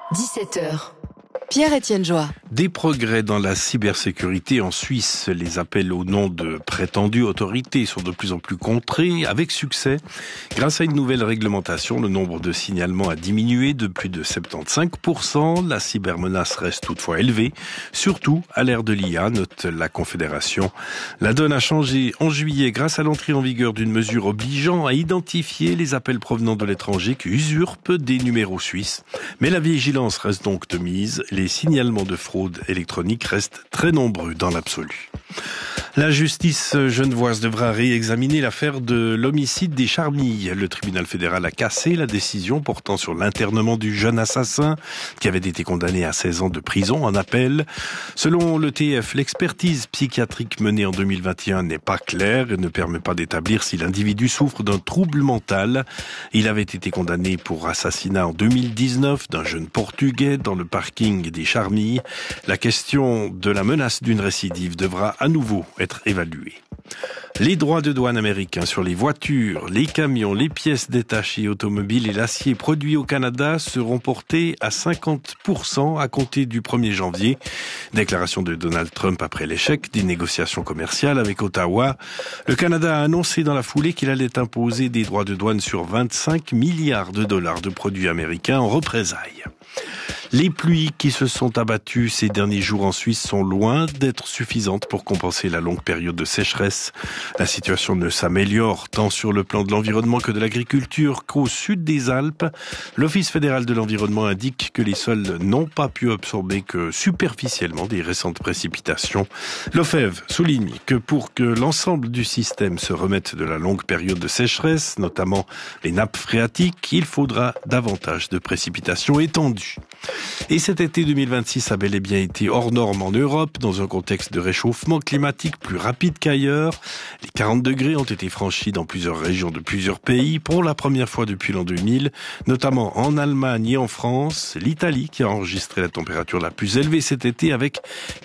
17h. Pierre-Étienne Joie. Des progrès dans la cybersécurité en Suisse. Les appels au nom de prétendues autorités sont de plus en plus contrés, avec succès. Grâce à une nouvelle réglementation, le nombre de signalements a diminué de plus de 75%. La cybermenace reste toutefois élevée, surtout à l'ère de l'IA, note la Confédération. La donne a changé en juillet grâce à l'entrée en vigueur d'une mesure obligeant à identifier les appels provenant de l'étranger qui usurpent des numéros suisses. Mais la vigilance reste donc de mise. Les signalements de fraude électronique restent très nombreux dans l'absolu. La justice genevoise devra réexaminer l'affaire de l'homicide des Charmilles. Le tribunal fédéral a cassé la décision portant sur l'internement du jeune assassin qui avait été condamné à 16 ans de prison en appel. Selon l'ETF, l'expertise psychiatrique menée en 2021 n'est pas claire et ne permet pas d'établir si l'individu souffre d'un trouble mental. Il avait été condamné pour assassinat en 2019 d'un jeune Portugais dans le parking des Charmilles. La question de la menace d'une récidive devra à nouveau être évaluée. Les droits de douane américains sur les voitures, les camions, les pièces détachées automobiles et l'acier produit au Canada seront portés à 50% à compter du 1er janvier. Déclaration de Donald Trump après l'échec des négociations commerciales avec Ottawa. Le Canada a annoncé dans la foulée qu'il allait imposer des droits de douane sur 25 milliards de dollars de produits américains en représailles. Les pluies qui se sont abattues ces derniers jours en Suisse sont loin d'être suffisantes pour compenser la longue période de sécheresse. La situation ne s'améliore tant sur le plan de l'environnement que de l'agriculture qu'au sud des Alpes. L'Office fédéral de l'environnement indique que les sols n'ont pas pu absorber que superficiellement des récentes précipitations. L'OFEV souligne que pour que l'ensemble du système se remette de la longue période de sécheresse, notamment les nappes phréatiques, il faudra davantage de précipitations étendues. Et cet été 2026 a bel et bien été hors norme en Europe, dans un contexte de réchauffement climatique plus rapide qu'ailleurs. Les 40 degrés ont été franchis dans plusieurs régions de plusieurs pays pour la première fois depuis l'an 2000, notamment en Allemagne et en France. L'Italie qui a enregistré la température la plus élevée cet été avec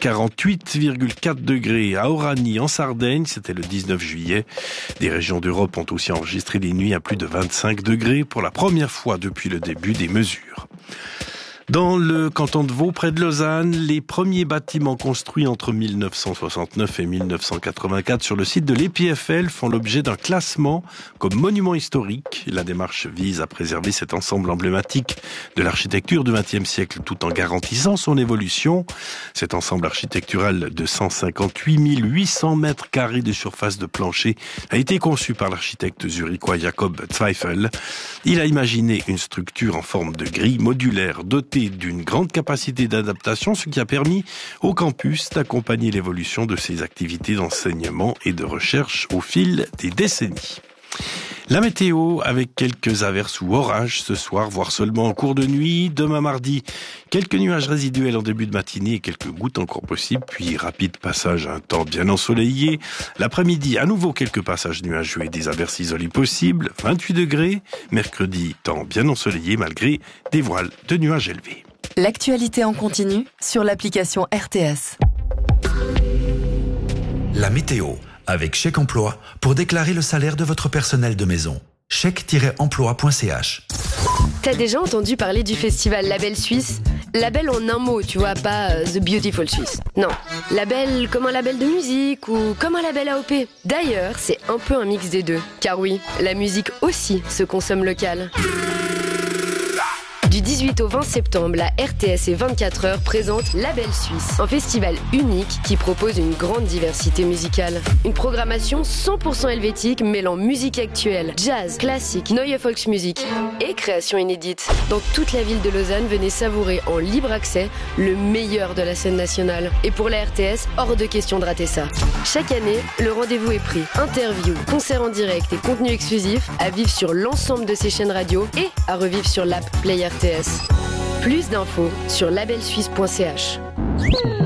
48,4 degrés. À Oranie, en Sardaigne, c'était le 19 juillet. Des régions d'Europe ont aussi enregistré des nuits à plus de 25 degrés pour la première fois depuis le début des mesures. Dans le canton de Vaud, près de Lausanne, les premiers bâtiments construits entre 1969 et 1984 sur le site de l'EPFL font l'objet d'un classement comme monument historique. La démarche vise à préserver cet ensemble emblématique de l'architecture du XXe siècle tout en garantissant son évolution. Cet ensemble architectural de 158 800 mètres carrés de surface de plancher a été conçu par l'architecte zurichois Jakob Zweifel. Il a imaginé une structure en forme de grille modulaire dotée d'une grande capacité d'adaptation, ce qui a permis au campus d'accompagner l'évolution de ses activités d'enseignement et de recherche au fil des décennies. La météo avec quelques averses ou orages ce soir, voire seulement en cours de nuit. Demain mardi, quelques nuages résiduels en début de matinée et quelques gouttes encore possibles, puis rapide passage à un temps bien ensoleillé. L'après-midi, à nouveau quelques passages nuageux et des averses isolées possibles. 28 degrés. Mercredi, temps bien ensoleillé malgré des voiles de nuages élevés. L'actualité en continu sur l'application RTS. La météo. Avec Chèque Emploi, pour déclarer le salaire de votre personnel de maison. chèque-emploi.ch. T'as déjà entendu parler du festival Label Suisse ? Label en un mot, tu vois, pas The Beautiful Suisse. Non, label comme un label de musique ou comme un label AOP. D'ailleurs, c'est un peu un mix des deux. Car oui, la musique aussi se consomme local. Du 18 au 20 septembre, la RTS et 24 heures présentent Label Suisse, un festival unique qui propose une grande diversité musicale. Une programmation 100% helvétique mêlant musique actuelle, jazz, classique, neue Volksmusik et créations inédites. Dans toute la ville de Lausanne, venez savourer en libre accès le meilleur de la scène nationale. Et pour la RTS, hors de question de rater ça. Chaque année, le rendez-vous est pris. Interviews, concerts en direct et contenus exclusifs à vivre sur l'ensemble de ces chaînes radio et à revivre sur l'app Play RTS. Plus d'infos sur labelsuisse.ch.